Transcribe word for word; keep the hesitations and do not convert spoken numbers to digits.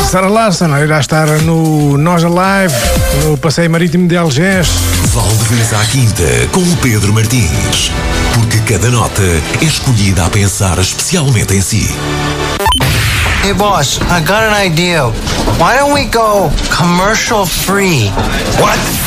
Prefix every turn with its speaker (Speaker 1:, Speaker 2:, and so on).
Speaker 1: Sarah Larson irá estar no Nós Alive, no Passeio Marítimo de Algés.
Speaker 2: Valdevez à Quinta, com o Pedro Martins. Porque cada nota é escolhida a pensar especialmente em si.
Speaker 3: Hey boss, I got an idea. Why don't we go commercial free?
Speaker 2: What?